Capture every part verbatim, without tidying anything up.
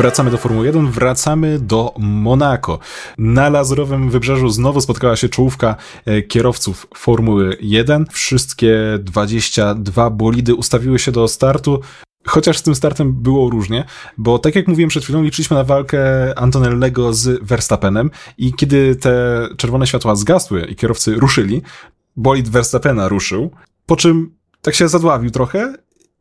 Wracamy do Formuły jeden, wracamy do Monako. Na Lazurowym Wybrzeżu znowu spotkała się czołówka kierowców Formuły jeden. Wszystkie dwadzieścia dwa bolidy ustawiły się do startu. Chociaż z tym startem było różnie, bo tak jak mówiłem przed chwilą, liczyliśmy na walkę Antonellego z Verstappenem i kiedy te czerwone światła zgasły i kierowcy ruszyli, bolid Verstappena ruszył, po czym tak się zadławił trochę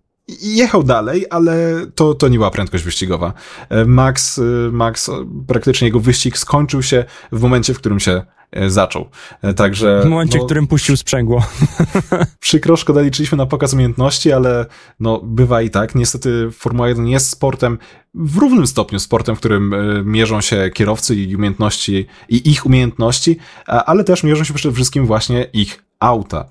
i jechał dalej, ale to, to nie była prędkość wyścigowa. Max, Max, praktycznie jego wyścig skończył się w momencie, w którym się zaczął. Także, w momencie, no, w którym puścił sprzęgło. Przykro, szkoda, liczyliśmy na pokaz umiejętności, ale no, bywa i tak. Niestety Formuła jeden jest sportem, w równym stopniu sportem, w którym mierzą się kierowcy i umiejętności, i ich umiejętności, ale też mierzą się przede wszystkim właśnie ich auta.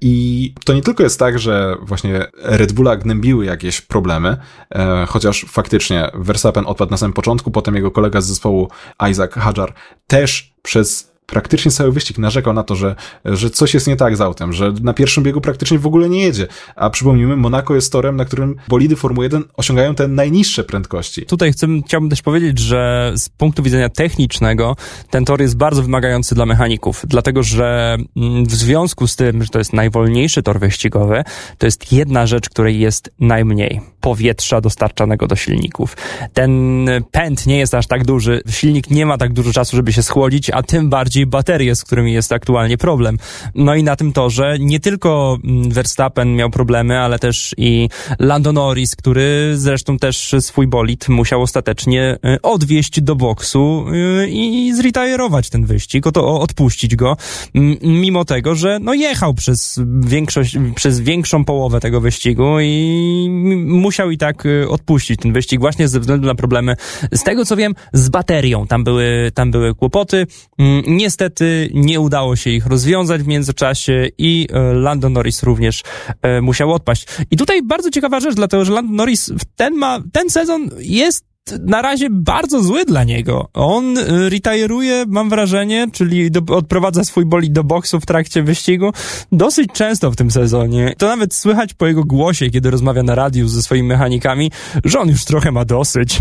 I to nie tylko jest tak, że właśnie Red Bulla gnębiły jakieś problemy, e, chociaż faktycznie Verstappen odpadł na samym początku, potem jego kolega z zespołu Isaac Hadjar też przez praktycznie cały wyścig narzekał na to, że, że coś jest nie tak z autem, że na pierwszym biegu praktycznie w ogóle nie jedzie. A przypomnijmy, Monako jest torem, na którym bolidy Formuły jeden osiągają te najniższe prędkości. Tutaj chcę, chciałbym też powiedzieć, że z punktu widzenia technicznego ten tor jest bardzo wymagający dla mechaników, dlatego że w związku z tym, że to jest najwolniejszy tor wyścigowy, to jest jedna rzecz, której jest najmniej. Powietrza dostarczanego do silników. Ten pęd nie jest aż tak duży, silnik nie ma tak dużo czasu, żeby się schłodzić, a tym bardziej baterie, z którymi jest aktualnie problem. No i na tym torze nie tylko Verstappen miał problemy, ale też i Lando Norris, który zresztą też swój bolid musiał ostatecznie odwieźć do boksu i zretajerować ten wyścig, oto odpuścić go, mimo tego, że no jechał przez większość, przez większą połowę tego wyścigu i musiał i tak odpuścić ten wyścig właśnie ze względu na problemy, z tego co wiem, z baterią. Tam były, tam były kłopoty. Niestety nie udało się ich rozwiązać w międzyczasie i Lando Norris również e, musiał odpaść. I tutaj bardzo ciekawa rzecz, dlatego że Lando Norris ten ma, ten sezon jest na razie bardzo zły dla niego. On retajeruje, mam wrażenie, czyli do, odprowadza swój bolid do boksu w trakcie wyścigu dosyć często w tym sezonie. To nawet słychać po jego głosie, kiedy rozmawia na radiu ze swoimi mechanikami, że on już trochę ma dosyć.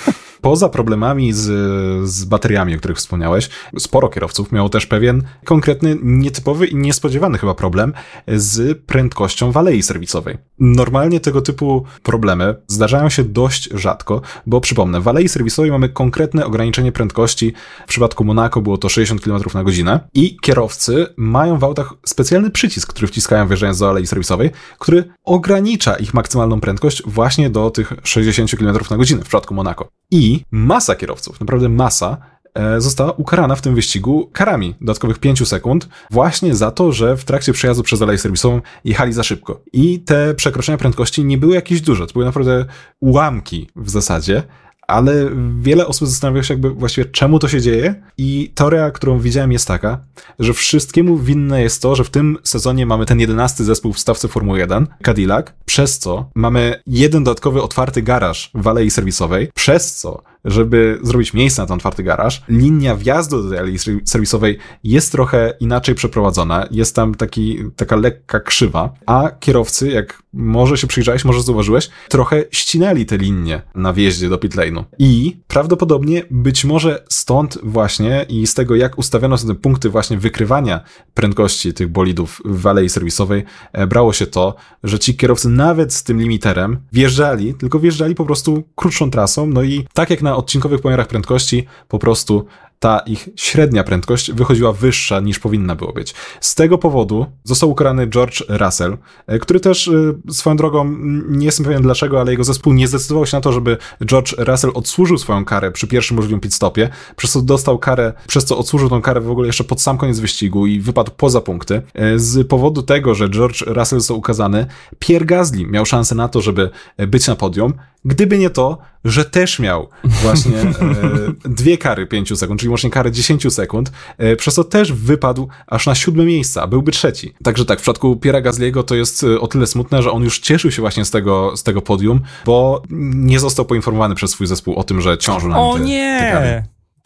Poza problemami z, z bateriami, o których wspomniałeś, sporo kierowców miało też pewien konkretny, nietypowy i niespodziewany chyba problem z prędkością w alei serwisowej. Normalnie tego typu problemy zdarzają się dość rzadko, bo przypomnę, w alei serwisowej mamy konkretne ograniczenie prędkości. W przypadku Monako było to sześćdziesiąt kilometrów na godzinę i kierowcy mają w autach specjalny przycisk, który wciskają wjeżdżając do alei serwisowej, który ogranicza ich maksymalną prędkość właśnie do tych sześćdziesiąt kilometrów na godzinę w przypadku Monako. I masa kierowców, naprawdę masa, e, została ukarana w tym wyścigu karami dodatkowych pięciu sekund właśnie za to, że w trakcie przejazdu przez aleję serwisową jechali za szybko. I te przekroczenia prędkości nie były jakieś duże, to były naprawdę ułamki w zasadzie, ale wiele osób zastanawia się jakby właściwie czemu to się dzieje i teoria, którą widziałem jest taka, że wszystkiemu winne jest to, że w tym sezonie mamy ten jedenasty zespół w stawce Formuły jeden, Cadillac, przez co mamy jeden dodatkowy otwarty garaż w alei serwisowej, przez co żeby zrobić miejsce na ten otwarty garaż, linia wjazdu do tej alei serwisowej jest trochę inaczej przeprowadzona, jest tam taki, taka lekka krzywa, a kierowcy, jak może się przyjrzałeś, może zauważyłeś, trochę ścinali te linie na wjeździe do pit lane'u. I prawdopodobnie być może stąd właśnie i z tego, jak ustawiono są te punkty właśnie wykrywania prędkości tych bolidów w alei serwisowej, brało się to, że ci kierowcy nawet z tym limiterem wjeżdżali, tylko wjeżdżali po prostu krótszą trasą, no i tak jak na odcinkowych pomiarach prędkości, po prostu ta ich średnia prędkość wychodziła wyższa niż powinna było być. Z tego powodu został ukarany George Russell, który też swoją drogą, nie jestem pewien dlaczego, ale jego zespół nie zdecydował się na to, żeby George Russell odsłużył swoją karę przy pierwszym możliwym pit stopie, przez co dostał karę, przez co odsłużył tą karę w ogóle jeszcze pod sam koniec wyścigu i wypadł poza punkty. Z powodu tego, że George Russell został ukazany, Pierre Gasly miał szansę na to, żeby być na podium, gdyby nie to, że też miał właśnie e, dwie kary pięciu sekund, czyli łącznie karę dziesięciu sekund, e, przez co też wypadł aż na siódme miejsce, a byłby trzeci. Także tak, w przypadku Pierre'a Gasly'ego to jest o tyle smutne, że on już cieszył się właśnie z tego, z tego podium, bo nie został poinformowany przez swój zespół o tym, że ciążą na nim O te, nie! te kary.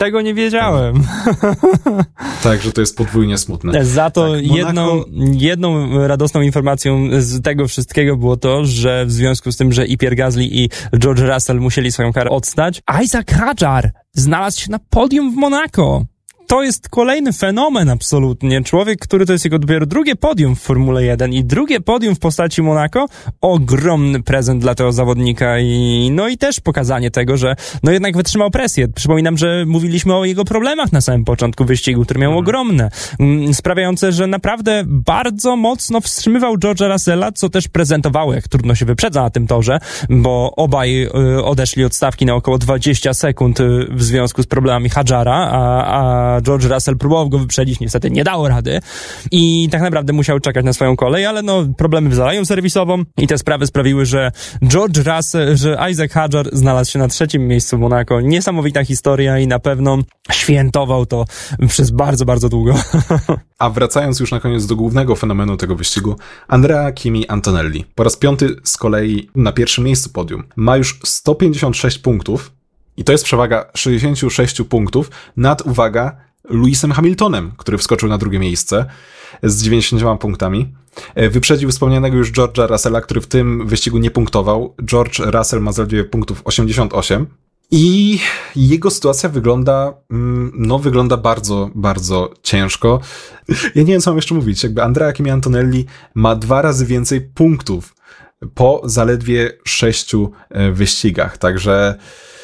Tego nie wiedziałem. Tak, że to jest podwójnie smutne. Za to tak, jedną, Monaco... jedną radosną informacją z tego wszystkiego było to, że w związku z tym, że i Pierre Gasly i George Russell musieli swoją karę odstać, Isaac Hadjar znalazł się na podium w Monako. To jest kolejny fenomen absolutnie. Człowiek, który to jest jego dopiero drugie podium w Formule jeden i drugie podium w postaci Monako. Ogromny prezent dla tego zawodnika i no i też pokazanie tego, że no jednak wytrzymał presję. Przypominam, że mówiliśmy o jego problemach na samym początku wyścigu, które miał ogromne, sprawiające, że naprawdę bardzo mocno wstrzymywał George'a Russella, co też prezentowało, jak trudno się wyprzedza na tym torze, bo obaj y, odeszli od stawki na około dwadzieścia sekund y, w związku z problemami Hadjara, a, a George Russell próbował go wyprzedzić, niestety nie dało rady i tak naprawdę musiał czekać na swoją kolej, ale no problemy w zalaniu serwisową i te sprawy sprawiły, że George Russell, że Isaac Hadjar znalazł się na trzecim miejscu w Monako. Niesamowita historia i na pewno świętował to przez bardzo, bardzo długo. A wracając już na koniec do głównego fenomenu tego wyścigu, Andrea Kimi Antonelli. Po raz piąty z kolei na pierwszym miejscu podium. Ma już sto pięćdziesiąt sześć punktów i to jest przewaga sześćdziesiąt sześć punktów nad, uwaga, Lewisem Hamiltonem, który wskoczył na drugie miejsce z dziewięćdziesięcioma punktami. Wyprzedził wspomnianego już George'a Russella, który w tym wyścigu nie punktował. George Russell ma zaledwie punktów osiemdziesiąt osiem. I jego sytuacja wygląda, no wygląda bardzo, bardzo ciężko. Ja nie wiem, co mam jeszcze mówić. Jakby Andrea Kimi Antonelli ma dwa razy więcej punktów po zaledwie sześciu wyścigach. Także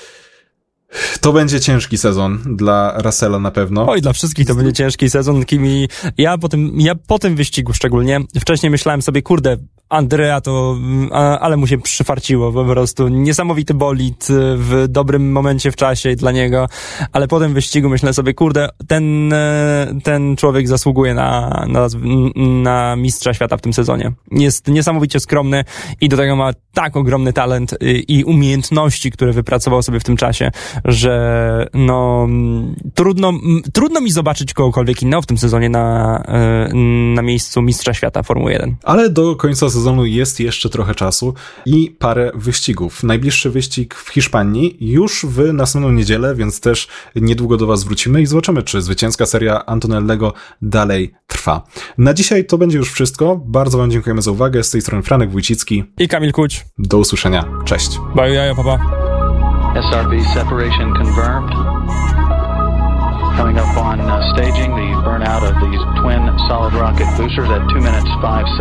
to będzie ciężki sezon dla Russella na pewno. Oj, dla wszystkich to będzie ciężki sezon. Kimi, ja po tym, ja po tym wyścigu szczególnie, wcześniej myślałem sobie, kurde, Andrea to, a, ale mu się przyfarciło po prostu. Niesamowity bolid w dobrym momencie w czasie dla niego, ale po tym wyścigu myślę sobie, kurde, ten, ten człowiek zasługuje na, na, na mistrza świata w tym sezonie. Jest niesamowicie skromny i do tego ma tak ogromny talent i umiejętności, które wypracował sobie w tym czasie, że no trudno, trudno mi zobaczyć kogokolwiek innego w tym sezonie na, na miejscu mistrza świata Formuły jeden. Ale do końca sezonu jest jeszcze trochę czasu i parę wyścigów. Najbliższy wyścig w Hiszpanii już w następną niedzielę, więc też niedługo do was wrócimy i zobaczymy, czy zwycięska seria Antonellego dalej trwa. Na dzisiaj to będzie już wszystko. Bardzo wam dziękujemy za uwagę. Z tej strony Franek Wójcicki i Kamil Kuć. Do usłyszenia. Cześć. Bye, jaja, pa, pa. S R B separation confirmed. Coming up on uh, staging, the burnout of these twin solid rocket boosters at two minutes five seconds.